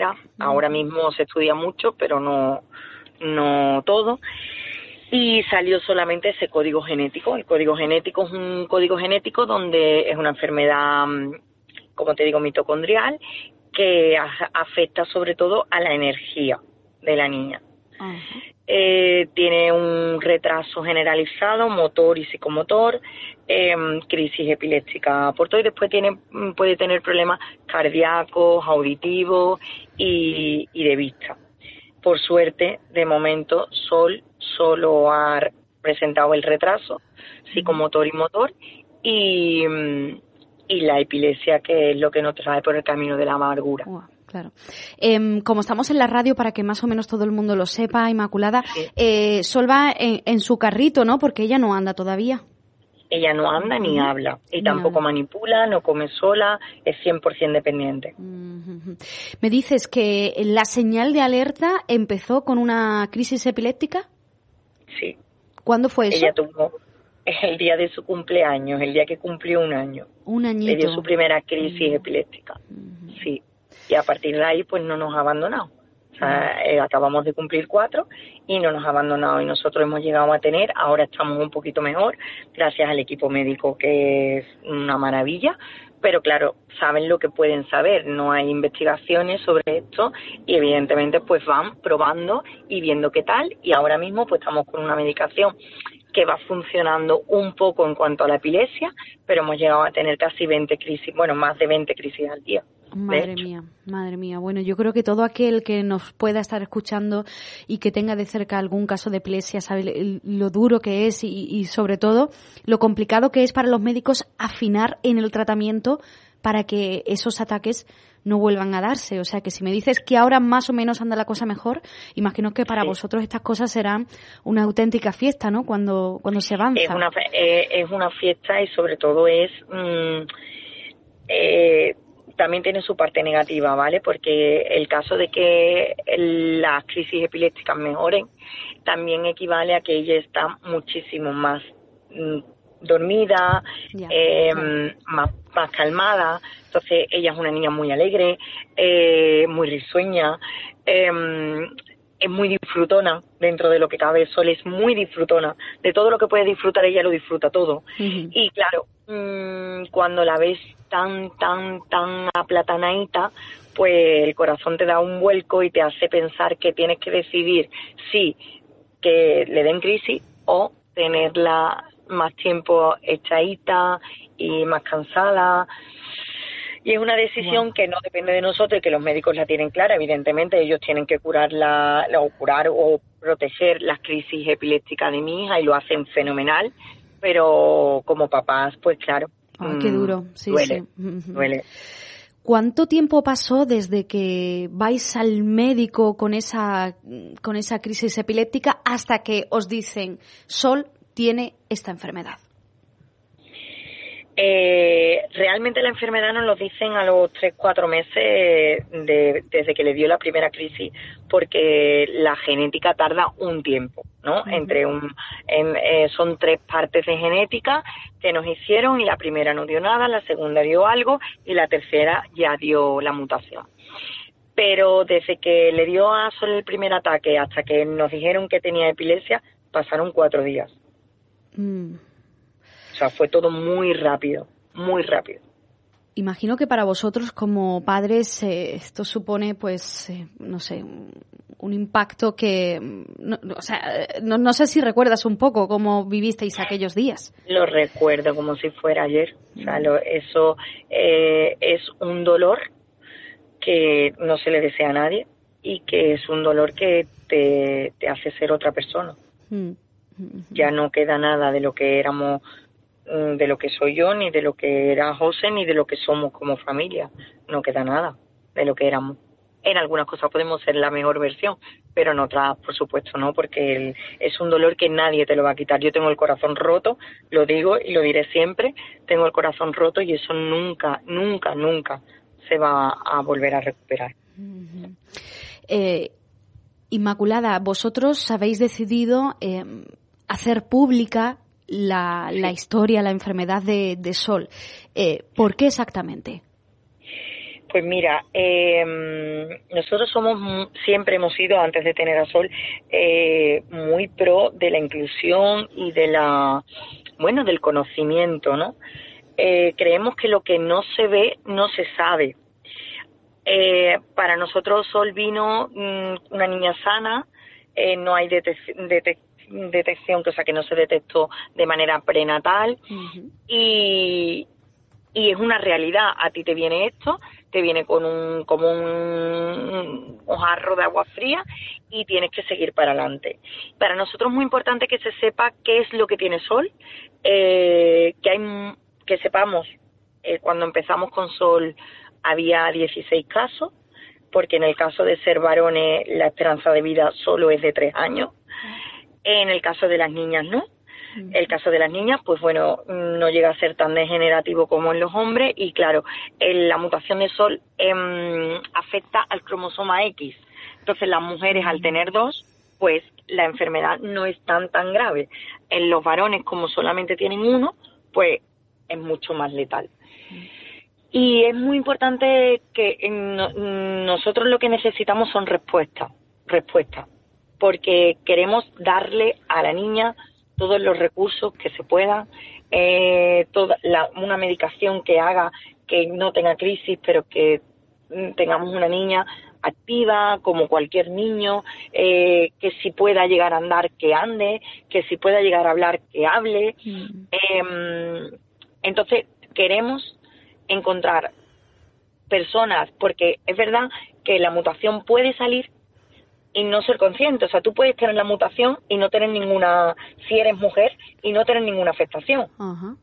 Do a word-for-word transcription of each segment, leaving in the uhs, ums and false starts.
genética. Ahora mismo se estudia mucho, pero no, no todo. Y salió solamente ese código genético. El código genético es un código genético donde es una enfermedad, como te digo, mitocondrial, que a- afecta sobre todo a la energía de la niña. Uh-huh. Eh, tiene un retraso generalizado, motor y psicomotor, eh, crisis epiléptica por todo, y después tiene, puede tener problemas cardíacos, auditivos y, y de vista. Por suerte, de momento, Sol solo ha presentado el retraso psicomotor y motor y, y la epilepsia, que es lo que nos trae por el camino de la amargura. Wow. Claro. Eh, como estamos en la radio, para que más o menos todo el mundo lo sepa, Inmaculada, sí. eh, Sol va en, en su carrito, ¿no? Porque ella no anda todavía. Ella no anda ni uh-huh. habla, y ni tampoco habla. Manipula, no come sola, es cien por ciento dependiente. Uh-huh. Me dices que la señal de alerta empezó con una crisis epiléptica. Sí. ¿Cuándo fue eso? Ella tuvo el día de su cumpleaños, el día que cumplió un año. Un añito. Le dio su primera crisis uh-huh. epiléptica, uh-huh. sí. Y a partir de ahí, pues no nos ha abandonado. O sea, eh, acabamos de cumplir cuatro y no nos ha abandonado. Y nosotros hemos llegado a tener, ahora estamos un poquito mejor, gracias al equipo médico, que es una maravilla. Pero claro, saben lo que pueden saber. No hay investigaciones sobre esto y evidentemente pues van probando y viendo qué tal. Y ahora mismo pues estamos con una medicación que va funcionando un poco en cuanto a la epilepsia, pero hemos llegado a tener casi veinte crisis, bueno, más de veinte crisis al día. Madre mía, madre mía. Bueno, yo creo que todo aquel que nos pueda estar escuchando y que tenga de cerca algún caso de epilepsia sabe lo duro que es y, y sobre todo lo complicado que es para los médicos afinar en el tratamiento para que esos ataques no vuelvan a darse. O sea, que si me dices que ahora más o menos anda la cosa mejor, imagino que para sí. vosotros estas cosas serán una auténtica fiesta, ¿no? Cuando cuando se avanza. Es una, eh, es una fiesta y sobre todo es... Mmm, eh, también tiene su parte negativa, ¿vale? Porque el caso de que las crisis epilépticas mejoren también equivale a que ella está muchísimo más mm, dormida, yeah, eh, yeah. más, más calmada. Entonces ella es una niña muy alegre, eh, muy risueña, eh, es muy disfrutona dentro de lo que cabe. Sol es muy disfrutona. De todo lo que puede disfrutar, ella lo disfruta todo. Uh-huh. Y claro, mmm, cuando la ves tan, tan, tan aplatanadita, pues el corazón te da un vuelco y te hace pensar que tienes que decidir si que le den crisis o tenerla más tiempo echadita y más cansada. Y es una decisión wow. que no depende de nosotros y que los médicos la tienen clara. Evidentemente ellos tienen que curar la, la o curar o proteger las crisis epilépticas de mi hija y lo hacen fenomenal, pero como papás, pues claro. Ay, mmm, qué duro, sí, duele, sí. duele. ¿Cuánto tiempo pasó desde que vais al médico con esa con esa crisis epiléptica hasta que os dicen Sol tiene esta enfermedad? Eh, realmente la enfermedad nos lo dicen a los tres, cuatro meses de, desde que le dio la primera crisis, porque la genética tarda un tiempo, ¿no? Uh-huh. Entre un, en, eh, son tres partes de genética que nos hicieron y la primera no dio nada, la segunda dio algo y la tercera ya dio la mutación. Pero desde que le dio a Sol el primer ataque hasta que nos dijeron que tenía epilepsia, pasaron cuatro días. Mm. O sea, fue todo muy rápido, muy rápido. Imagino que para vosotros como padres eh, esto supone, pues, eh, no sé, un impacto que, no, o sea, no, no sé si recuerdas un poco cómo vivisteis aquellos días. Lo recuerdo como si fuera ayer. O sea, lo, eso eh, es un dolor que no se le desea a nadie y que es un dolor que te, te hace ser otra persona. Mm. Ya no queda nada de lo que éramos, de lo que soy yo, ni de lo que era José, ni de lo que somos como familia. No queda nada de lo que éramos. En algunas cosas podemos ser la mejor versión, pero en otras, por supuesto, no, porque el, es un dolor que nadie te lo va a quitar. Yo tengo el corazón roto, lo digo y lo diré siempre, tengo el corazón roto y eso nunca, nunca, nunca se va a volver a recuperar. Uh-huh. Eh, Inmaculada, vosotros habéis decidido eh, hacer pública La, la historia, la enfermedad de, de Sol. Eh, ¿Por qué exactamente? Pues mira, eh, nosotros somos, siempre hemos sido, antes de tener a Sol, eh, muy pro de la inclusión y de la, bueno, del conocimiento, ¿no? Eh, creemos que lo que no se ve, no se sabe. Eh, para nosotros Sol vino mmm, una niña sana, eh, no hay detec- detec- detección, o sea, que no se detectó de manera prenatal, uh-huh. y, y es una realidad. A ti te viene esto, te viene con un como un, un jarro de agua fría y tienes que seguir para adelante. Para nosotros es muy importante que se sepa qué es lo que tiene Sol, eh, que hay que sepamos, eh, cuando empezamos con Sol había dieciséis casos, porque en el caso de ser varones la esperanza de vida solo es de tres años, en el caso de las niñas no. El caso de las niñas, pues bueno, no llega a ser tan degenerativo como en los hombres y claro, el, la mutación de Sol eh, afecta al cromosoma X. Entonces las mujeres al tener dos, pues la enfermedad no es tan tan grave. En los varones, como solamente tienen uno, pues es mucho más letal. Y es muy importante que en, nosotros lo que necesitamos son respuestas, respuestas, porque queremos darle a la niña todos los recursos que se puedan, eh, toda la, una medicación que haga que no tenga crisis, pero que tengamos una niña activa como cualquier niño, eh, que si pueda llegar a andar, que ande, que si pueda llegar a hablar, que hable. Mm. Eh, entonces queremos encontrar personas, porque es verdad que la mutación puede salir y no ser consciente. O sea, tú puedes tener la mutación y no tener ninguna, si eres mujer, y no tener ninguna afectación. Uh-huh.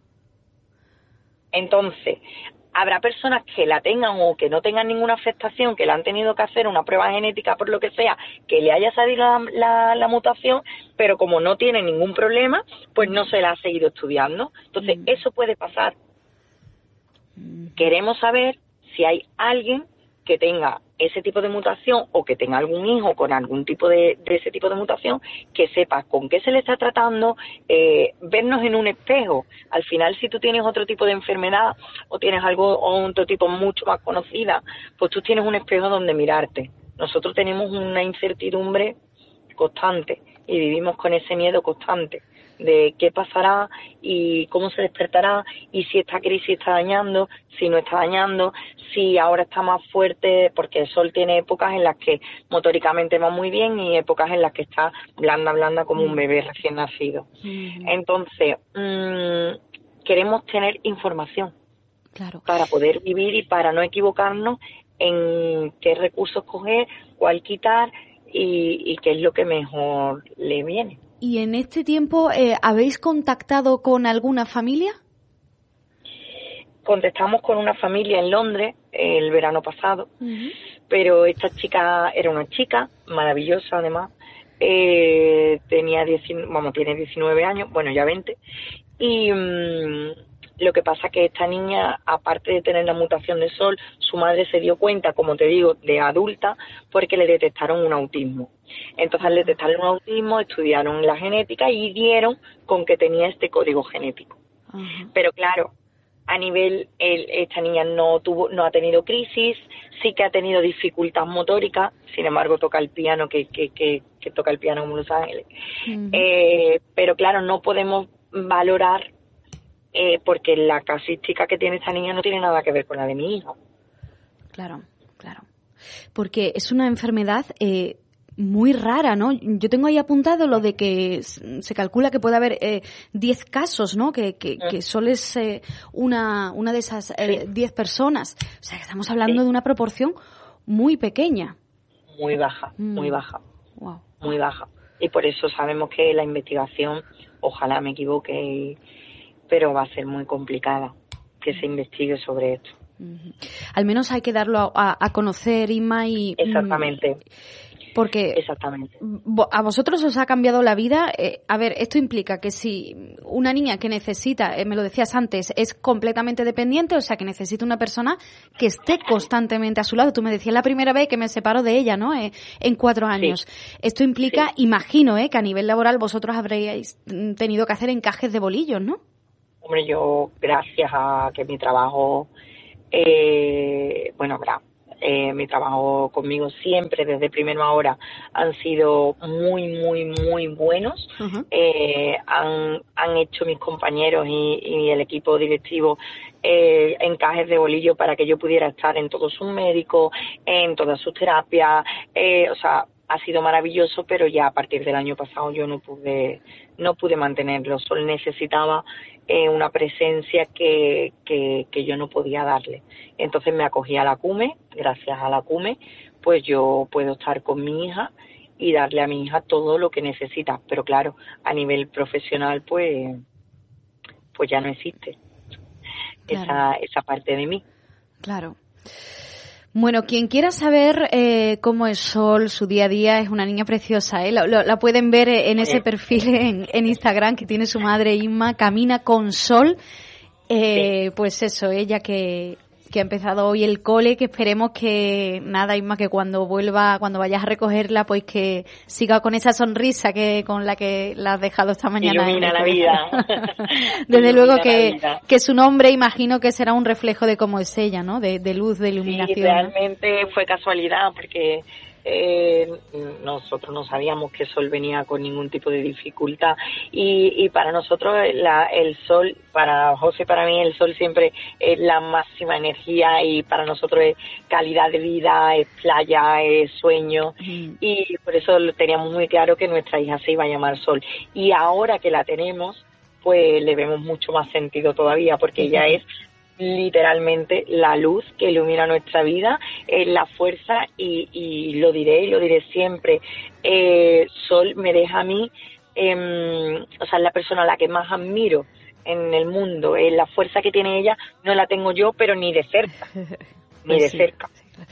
Entonces, habrá personas que la tengan o que no tengan ninguna afectación, que le han tenido que hacer una prueba genética por lo que sea, que le haya salido la, la, la mutación, pero como no tiene ningún problema, pues no se la ha seguido estudiando. Entonces, uh-huh. eso puede pasar. Uh-huh. Queremos saber si hay alguien que tenga ese tipo de mutación o que tenga algún hijo con algún tipo de, de ese tipo de mutación, que sepa con qué se le está tratando, eh, vernos en un espejo. Al final, si tú tienes otro tipo de enfermedad o tienes algo o otro tipo mucho más conocida, pues tú tienes un espejo donde mirarte. Nosotros tenemos una incertidumbre constante y vivimos con ese miedo constante de qué pasará y cómo se despertará y si esta crisis está dañando, si no está dañando, si ahora está más fuerte, porque el Sol tiene épocas en las que motóricamente va muy bien y épocas en las que está blanda, blanda como un bebé recién nacido. Mm. Entonces, mmm, queremos tener información, claro, para poder vivir y para no equivocarnos en qué recursos coger, cuál quitar y, y qué es lo que mejor le viene. ¿Y en este tiempo eh, habéis contactado con alguna familia? Contactamos con una familia en Londres el verano pasado, uh-huh. pero esta chica era una chica maravillosa además, eh, tenía diecinueve, vamos, tiene diecinueve años, bueno ya veinte, y um, lo que pasa que esta niña, aparte de tener la mutación de Sol, su madre se dio cuenta, como te digo, de adulta, porque le detectaron un autismo. Entonces le detectaron un autismo, estudiaron la genética y dieron con que tenía este código genético. Uh-huh. Pero claro, a nivel, el, esta niña no tuvo, no ha tenido crisis, sí que ha tenido dificultad motórica, sin embargo toca el piano, que, que, que, que toca el piano como Los Ángeles. Uh-huh. Eh, pero claro, no podemos valorar eh, porque la casística que tiene esta niña no tiene nada que ver con la de mi hijo. Claro, claro. Porque es una enfermedad eh, muy rara, ¿no? Yo tengo ahí apuntado lo de que se calcula que puede haber eh, diez casos, ¿no? Que, que, que solo es eh, una, una de esas eh, diez personas. O sea, que estamos hablando sí. de una proporción muy pequeña. Muy baja, mm. muy baja. Wow. Muy baja. Y por eso sabemos que la investigación, ojalá me equivoque, y, pero va a ser muy complicada que se investigue sobre esto. Uh-huh. Al menos hay que darlo a, a conocer, Inma, y... Exactamente. Porque Exactamente. a vosotros os ha cambiado la vida. Eh, a ver, esto implica que si una niña que necesita, eh, me lo decías antes, es completamente dependiente, o sea, que necesita una persona que esté constantemente a su lado. Tú me decías la primera vez que me separo de ella, ¿no? Eh, en cuatro años. Sí. Esto implica, sí. imagino, eh, que a nivel laboral vosotros habréis tenido que hacer encajes de bolillos, ¿no? Hombre, yo, gracias a que mi trabajo Eh, bueno, verdad. Eh, mi trabajo conmigo siempre, desde primero ahora, han sido muy, muy, muy buenos. Uh-huh. Eh, han, han hecho mis compañeros y, y el equipo directivo eh, encajes de bolillo para que yo pudiera estar en todos sus médicos, en todas sus terapias. Eh, o sea, ha sido maravilloso, pero ya a partir del año pasado yo no pude, no pude mantenerlo. Solo necesitaba eh, una presencia que, que, que yo no podía darle. Entonces me acogí a la CUME. Gracias a la CUME, pues yo puedo estar con mi hija y darle a mi hija todo lo que necesita. Pero claro, a nivel profesional, pues, pues ya no existe claro. esa, esa parte de mí. Claro. Bueno, quien quiera saber eh, cómo es Sol, su día a día, es una niña preciosa, ¿eh? Lo, lo, la pueden ver en ese perfil en, en Instagram que tiene su madre Inma, Camina con Sol. Eh, sí. Pues eso, ella que... que ha empezado hoy el cole, que esperemos que, nada, Inma, que cuando vuelva, cuando vayas a recogerla, pues que siga con esa sonrisa que con la que la has dejado esta mañana. Ilumina la vida. Desde luego que, que su nombre, imagino que será un reflejo de cómo es ella, ¿no? De, de luz, de iluminación. Sí, realmente ¿no? fue casualidad, porque eh, nosotros no sabíamos que Sol venía con ningún tipo de dificultad y, y para nosotros la, el Sol, para José, para mí el Sol siempre es la máxima energía y para nosotros es calidad de vida, es playa, es sueño mm. y por eso teníamos muy claro que nuestra hija se iba a llamar Sol y ahora que la tenemos pues le vemos mucho más sentido todavía porque mm. ella es literalmente la luz que ilumina nuestra vida, es la fuerza y, y lo diré y lo diré siempre. eh, Sol me deja a mí, eh, o sea, es la persona a la que más admiro en el mundo. Eh, la fuerza que tiene ella no la tengo yo, pero ni de cerca, ni de sí. cerca.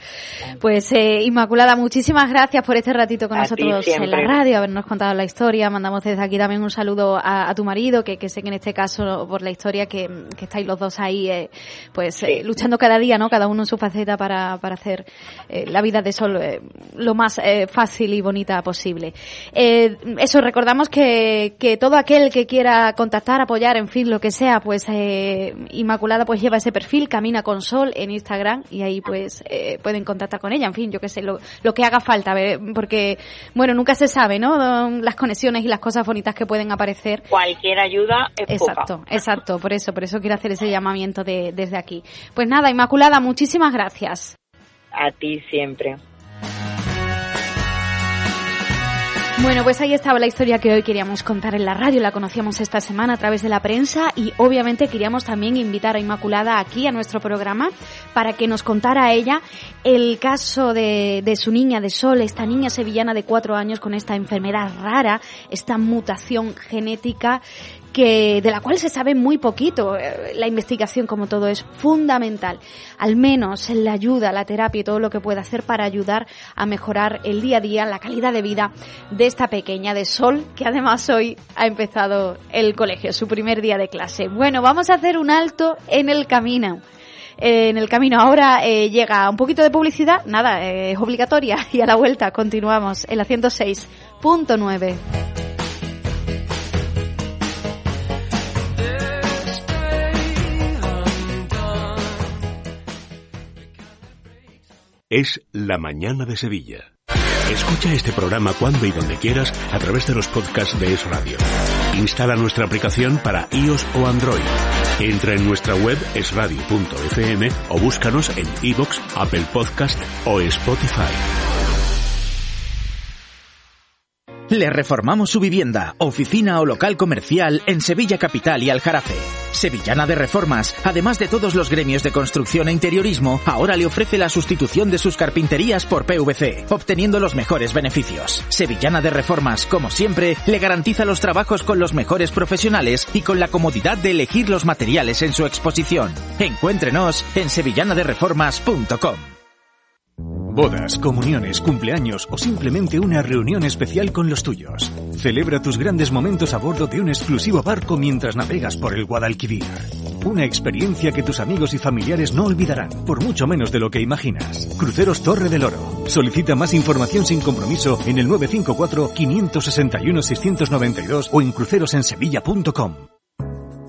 Pues eh, Inmaculada, muchísimas gracias por este ratito con a nosotros en la radio, habernos contado la historia. Mandamos desde aquí también un saludo a, a tu marido, que, que sé que en este caso, por la historia, que, que estáis los dos ahí, eh, pues sí. eh, luchando cada día, ¿no? Cada uno en su faceta para, para hacer eh, la vida de Sol eh, lo más eh, fácil y bonita posible. Eh, eso, recordamos que, que todo aquel que quiera contactar, apoyar, en fin, lo que sea, pues eh, Inmaculada pues lleva ese perfil, Camina con Sol en Instagram y ahí pues eh, pueden contactar con ella, en fin, yo qué sé, lo, lo que haga falta, porque, bueno, nunca se sabe, ¿no? Las conexiones y las cosas bonitas que pueden aparecer. Cualquier ayuda es Exacto, poca. exacto, por eso, por eso quiero hacer ese llamamiento de, desde aquí. Pues nada, Inmaculada, muchísimas gracias. A ti siempre. Bueno, pues ahí estaba la historia que hoy queríamos contar en la radio, la conocíamos esta semana a través de la prensa y obviamente queríamos también invitar a Inmaculada aquí a nuestro programa para que nos contara a ella el caso de, de su niña, de Sol, esta niña sevillana de cuatro años con esta enfermedad rara, esta mutación genética que de la cual se sabe muy poquito. La investigación, como todo, es fundamental, al menos en la ayuda, la terapia y todo lo que puede hacer para ayudar a mejorar el día a día, la calidad de vida de esta pequeña, de Sol, que además hoy ha empezado el colegio, su primer día de clase. Bueno, vamos a hacer un alto en el camino. Eh, en el camino ahora eh, llega un poquito de publicidad, nada, eh, es obligatoria, y a la vuelta continuamos en la ciento seis punto nueve. Es La Mañana de Sevilla. Escucha este programa cuando y donde quieras a través de los podcasts de Es Radio. Instala nuestra aplicación para iOS o Android. Entra en nuestra web es radio punto efe eme o búscanos en iVoox, Apple Podcast o Spotify. Le reformamos su vivienda, oficina o local comercial en Sevilla Capital y Aljarafe. Sevillana de Reformas, además de todos los gremios de construcción e interiorismo, ahora le ofrece la sustitución de sus carpinterías por pe ve ce, obteniendo los mejores beneficios. Sevillana de Reformas, como siempre, le garantiza los trabajos con los mejores profesionales y con la comodidad de elegir los materiales en su exposición. Encuéntrenos en sevillana de reformas punto com. Bodas, comuniones, cumpleaños o simplemente una reunión especial con los tuyos. Celebra tus grandes momentos a bordo de un exclusivo barco mientras navegas por el Guadalquivir. Una experiencia que tus amigos y familiares no olvidarán, por mucho menos de lo que imaginas. Cruceros Torre del Oro. Solicita más información sin compromiso en el nueve cinco cuatro, cinco seis uno, seis nueve dos o en crucerosensevilla punto com.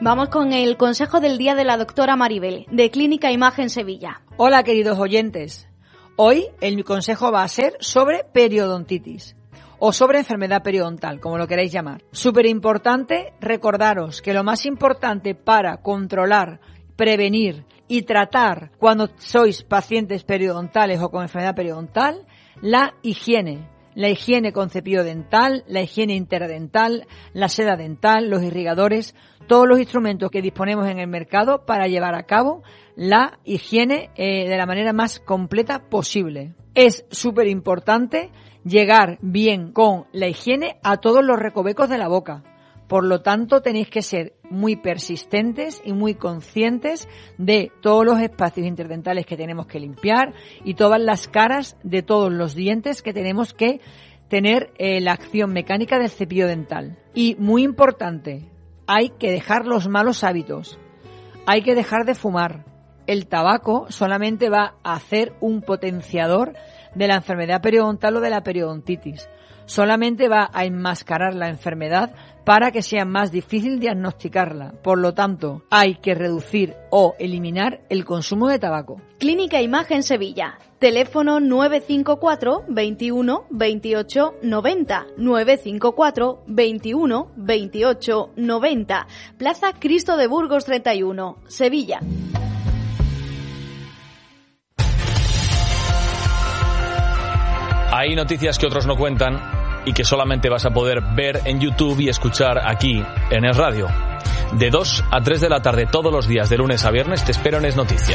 Vamos con el consejo del día de la doctora Maribel, de Clínica Imagen Sevilla. Hola, queridos oyentes. Hoy el consejo va a ser sobre periodontitis o sobre enfermedad periodontal, como lo queráis llamar. Súper importante recordaros que lo más importante para controlar, prevenir y tratar cuando sois pacientes periodontales o con enfermedad periodontal, la higiene. La higiene con cepillo dental, la higiene interdental, la seda dental, los irrigadores, todos los instrumentos que disponemos en el mercado para llevar a cabo la higiene eh, de la manera más completa posible. Es súper importante llegar bien con la higiene a todos los recovecos de la boca. Por lo tanto, tenéis que ser muy persistentes y muy conscientes de todos los espacios interdentales que tenemos que limpiar y todas las caras de todos los dientes que tenemos que tener eh, la acción mecánica del cepillo dental. Y muy importante, hay que dejar los malos hábitos. Hay que dejar de fumar. El tabaco solamente va a hacer un potenciador de la enfermedad periodontal o de la periodontitis. Solamente va a enmascarar la enfermedad para que sea más difícil diagnosticarla. Por lo tanto, hay que reducir o eliminar el consumo de tabaco. Clínica Imagen Sevilla. Teléfono nueve cinco cuatro, veintiuno, veintiocho, noventa. nueve cinco cuatro, veintiuno, veintiocho, noventa. Plaza Cristo de Burgos treinta y uno, Sevilla. Hay noticias que otros no cuentan y que solamente vas a poder ver en YouTube y escuchar aquí en Es Radio. De dos a tres de la tarde todos los días, de lunes a viernes, te espero en Es Noticia.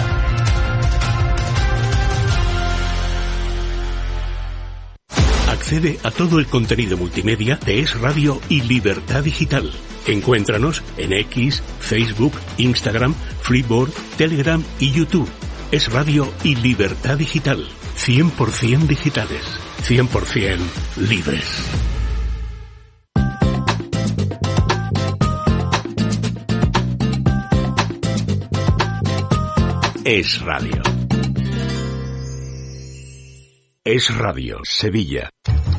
Accede a todo el contenido multimedia de Es Radio y Libertad Digital. Encuéntranos en X, Facebook, Instagram, Flipboard, Telegram y YouTube. Es Radio y Libertad Digital. cien por ciento digitales. cien por ciento libres. Es Radio. Es Radio, Sevilla.